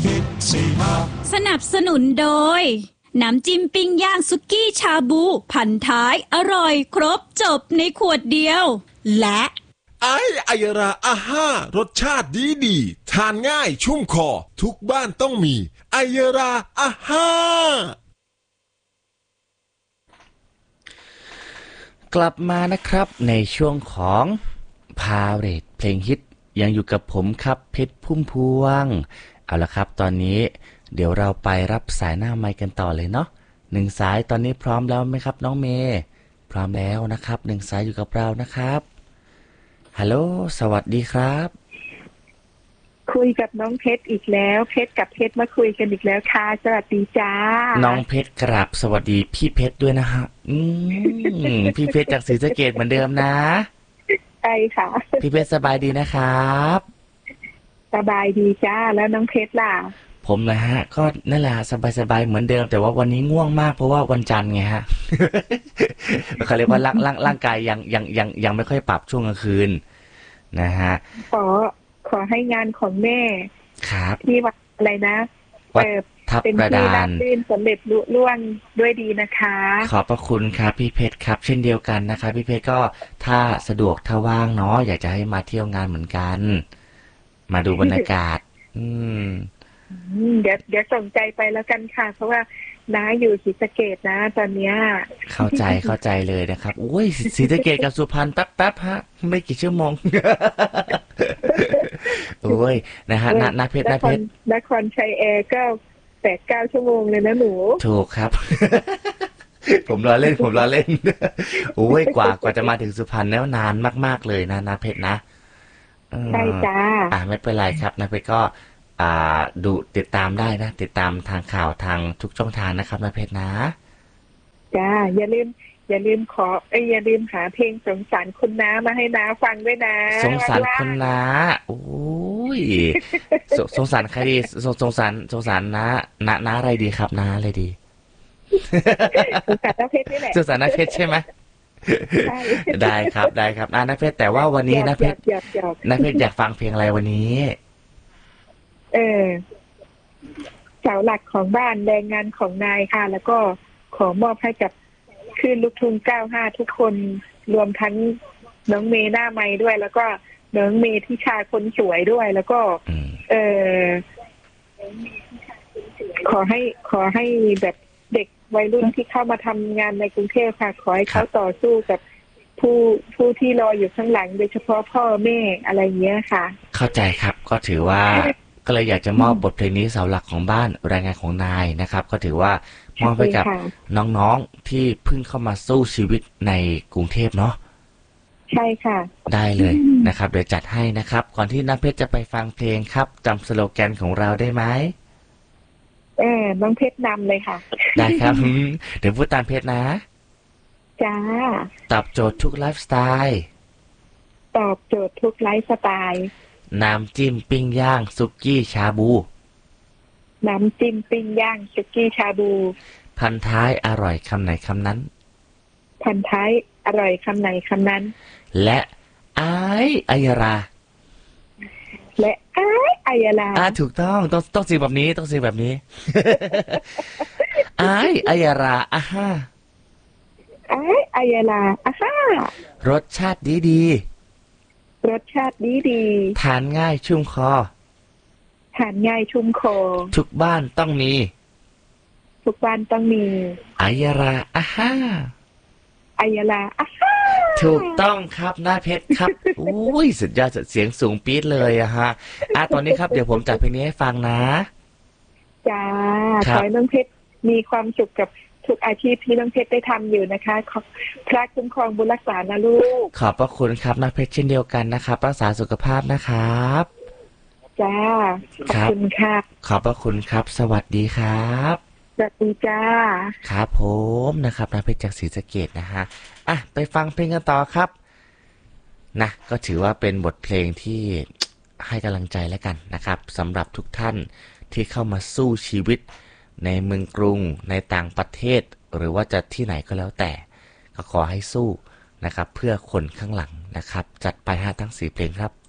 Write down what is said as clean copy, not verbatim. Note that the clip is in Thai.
สนับสนุนโดยน้ำจิ้มปิ้งย่างสุกี้ชาบูพันท้ายอร่อยครบจบในขวดเดียวและไอยราอาห้ารสชาติดีทานง่ายชุ่มคอทุกบ้านต้องมีไอยราอาห้ากลับมานะครับในช่วงของพาเรทเพลงฮิตยังอยู่กับผมครับเพชรพุ่มพวงเอาละครับตอนนี้เดี๋ยวเราไปรับสายหน้าไมค์กันต่อเลยเนาะ1 สายตอนนี้พร้อมแล้วไหมครับน้องเมย์พร้อมแล้วนะครับ1 สายอยู่กับเรานะครับฮัลโหลสวัสดีครับคุยกับน้องเพชรอีกแล้วเพชรกับเพชรมาคุยกันอีกแล้วค่ะสวัสดีจ้าน้องเพชรกราบสวัสดีพี่เพชรด้วยนะฮะพี่เพชรจากศรีสะเกษเหมือนเดิมนะใช่ค่ะพี่เพชรสบายดีนะครับสบายดีจ้าแล้วน้องเพชรล่ะผมนะฮะก็นั่นแหละสบายเหมือนเดิมแต่ว่าวันนี้ง่วงมากเพราะว่าวันจันทร์ไงฮะเขาเรียกว่าร่างกายยังไม่ค่อยปรับช่วงกลางคืนนะฮะขอให้งานของแม่ครับที่วัดอะไรนะวัดทับกระดานเป็นสำเร็จลุล่วงด้วยดีนะคะขอบพระคุณครับพี่เพชรครับเช่นเดียวกันนะครับพี่เพชรก็ถ้าสะดวกถ้าว่างเนาะอยากจะให้มาเที่ยวงานเหมือนกันมาดูบรรยากาศเดี๋ยวส่งใจไปแล้วกันค่ะเพราะว่าน้าอยู่ศรีสะเกษนะตอนเนี้ยเข้าใจเลยนะครับโอ้ยศรีสะเกษกับสุพรรณแป๊บฮะไม่กี่ชั่วโมงโอ้ยนะฮะนาเพชรนครชัยแอร์ก็8-9 ชั่วโมงเลยนะหนูถูกครับผมรอเล่นโอ้ยกว่าจะมาถึงสุพรรณแล้วนานมากๆเลยนะนาเพชรนะใช่จ้าไม่เป็นไรครับนาเพชรก็ดูติดตามได้นะติดตามทางข่าวทางทุกช่องทางนะครับนาเพชรนะจ้าอย่าลืมอย่าลืมหาเพลงสงสารคุณน้ามาให้น้าฟังด้วยนะสงสารคุณน้าโอ้ยสงสารใครดีสงสารน้าอะไรดีครับน้าอะไรดีสงสารน้าเพชรนี่แหละสงสารน้าเพชรใช่ไหมได้ครับน้าเพชรแต่ว่าวันนี้น้าเพชรอยากฟังเพลงอะไรวันนี้เสาหลักของบ้านแรงงานของนายค่ะแล้วก็ขอมอบให้กับคลื่นลูกทุ่ง95ทุกคนรวมทั้งน้องเมย์หน้าไม้ด้วยแล้วก็น้องเมย์ที่ชาคนสวยด้วยแล้วก็ขอให้แบบเด็กวัยรุ่นที่เข้ามาทำงานในกรุงเทพค่ะขอให้เขาต่อสู้กับผู้ที่รออยู่ข้างหลังโดยเฉพาะพ่อแม่อะไรเงี้ยค่ะเข้าใจครับก็ถือว่าก็เลยอยากจะมอบบทเพลงนี้เสาหลักของบ้านแรงงานของนายนะครับก็ถือว่ามอบให้กับน้องๆที่เพิ่งเข้ามาสู้ชีวิตในกรุงเทพเนาะใช่ค่ะได้เลยนะครับเดี๋ยวจัดให้นะครับก่อนที่น้ำเพชรจะไปฟังเพลงครับจำสโลแกนของเราได้ไหมน้องเพชรนำเลยค่ะได้ครับเดี๋ยวพูดตามเพชรนะจ้าตอบโจทย์ทุกไลฟ์สไตล์ตอบโจทย์ทุกไลฟ์สไตล์น้ำจิ้มปิ้งย่างสุกี้ชาบูน้ำจิ้มปิ้งย่างสุกี้ชาบูพันท้ายอร่อยคำไหนคำนั้นพันท้ายอร่อยคำไหนคำนั้นและไอราและไอยราถูกต้องสิ่งแบบนี้ไอยราฮ่าไอยราฮ่ารสชาติดีรสชาติดีทานง่ายชุ่มคอทุกบ้านต้องมีไอยราฮ่าไอยราฮ่าถูกต้องครับหน้าเพชรครับอุ้ยสุดยอดเสียงสูงปี๊ดเลยอะฮะตอนนี้ครับเดี๋ยวผมจัดเพลงนี้ให้ฟังนะจ้าขอให้น้องเพชรมีความสุขกับทุกอาชีพที่น้องเพชรได้ทำอยู่นะคะพระคุ้มครองบุญรักษานะลูกขอบพระคุณครับน้าเพชรเช่นเดียวกันนะครับรักษาสุขภาพนะครับจ้าขอบคุณค่ะขอบพระคุณครับสวัสดีครับสวัสดีจ้าครับผมนะครับน้าเพชรจากศรีสะเกษนะฮะไปฟังเพลงกันต่อครับนะก็ถือว่าเป็นบทเพลงที่ให้กำลังใจแล้วกันนะครับสำหรับทุกท่านที่เข้ามาสู้ชีวิตในเมืองกรุงในต่างประเทศหรือว่าจะที่ไหนก็แล้วแต่ก็ขอให้สู้นะครับเพื่อคนข้างหลังนะครับจัดไปทั้ง4เพลงครับ